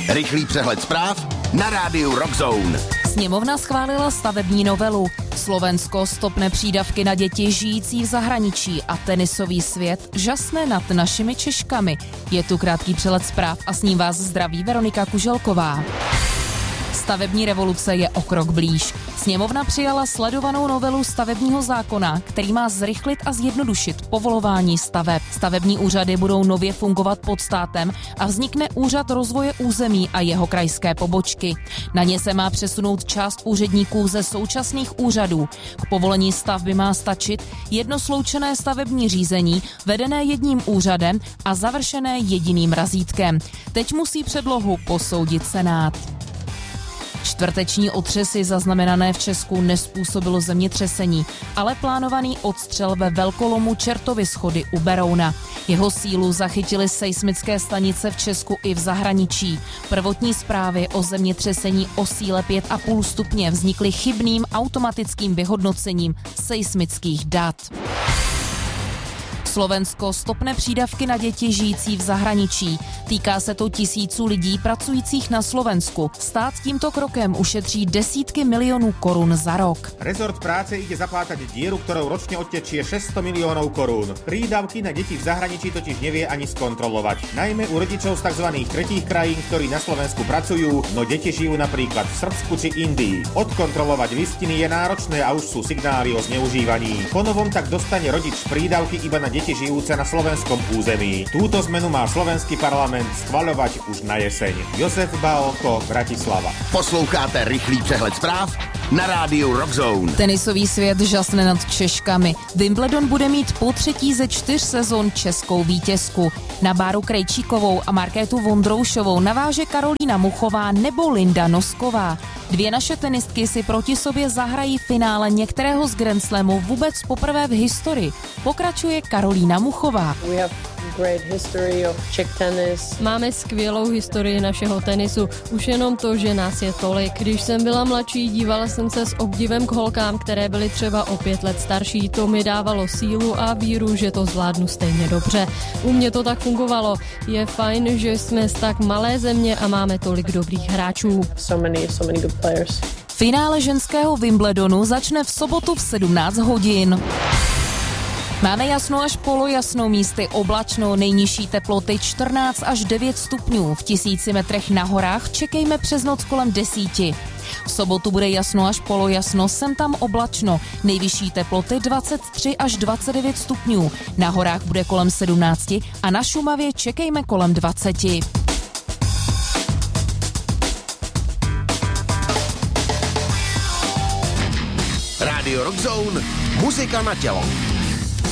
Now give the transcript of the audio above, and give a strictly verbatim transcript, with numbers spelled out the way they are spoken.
Rychlý přehled zpráv na rádiu Rock Zone. Sněmovna schválila stavební novelu. Slovensko stopne přídavky na děti žijící v zahraničí a tenisový svět žasne nad našimi Češkami. Je tu krátký přehled zpráv a s ním vás zdraví Veronika Kuželková. Stavební revoluce je o krok blíž. Sněmovna přijala sledovanou novelu stavebního zákona, který má zrychlit a zjednodušit povolování staveb. Stavební úřady budou nově fungovat pod státem a vznikne úřad rozvoje území a jeho krajské pobočky. Na ně se má přesunout část úředníků ze současných úřadů. K povolení stavby má stačit jedno sloučené stavební řízení, vedené jedním úřadem a završené jediným razítkem. Teď musí předlohu posoudit Senát. Čtvrteční otřesy zaznamenané v Česku nezpůsobilo zemětřesení, ale plánovaný odstřel ve velkolomu Čertovy schody u Berouna. Jeho sílu zachytily seismické stanice v Česku i v zahraničí. Prvotní zprávy o zemětřesení o síle pět a půl stupně vznikly chybným automatickým vyhodnocením seismických dat. Slovensko stopne přídavky na děti žijící v zahraničí. Týká se to tisíců lidí pracujících na Slovensku. Stát tímto krokem ušetří desítky milionů korun za rok. Rezort práce ide zapátať dieru, ktorou ročne odtečie šesťsto miliónov korún. Prídavky na deti v zahraničí totiž nevie ani skontrolovať. Najmä u rodičov z tzv. Tretích krajín, ktorí na Slovensku pracujú, no deti žijú napríklad v Srbsku či Indii. Odkontrolovať listiny je náročné a už sú signály o zneužívaní. Po novom tak dostane rodič prídavky iba na deti žijúce na slovenskom území. Túto zmenu má slovenský parlament schvaľovať už na jeseň. Josef Bálko, Bratislava. Posloucháte rychlý přehled zpráv na rádiu Rock Zone. Tenisový svět žasne nad Češkami. Wimbledon bude mít po třetí ze čtyř sezon českou vítězku. Na Báru Krejčíkovou a Markétu Vondroušovou naváže Karolína Muchová nebo Linda Nosková. Dvě naše tenistky si proti sobě zahrají finále některého z Grand Slamu vůbec poprvé v historii. Pokračuje Karolína Muchová. Máme skvělou historii našeho tenisu. Už jenom to, že nás je tolik. Když jsem byla mladší, dívala jsem se s obdivem k holkám, které byly třeba o pět let starší. To mi dávalo sílu a víru, že to zvládnu stejně dobře. U mě to tak fungovalo. Je fajn, že jsme z tak malé země a máme tolik dobrých hráčů. So many, so many good players. Finále ženského Wimbledonu začne v sobotu v sedmnáct hodin. Máme jasno až polojasno, místy oblačno, nejnižší teploty čtrnáct až devět stupňů. V tisíci metrech na horách čekejme přes noc kolem desíti. V sobotu bude jasno až polojasno, sem tam oblačno. Nejvyšší teploty dvacet tři až dvacet devět stupňů. Na horách bude kolem sedmnácti a na Šumavě čekejme kolem dvaceti. Rádio Rock Zone, muzika na tělo.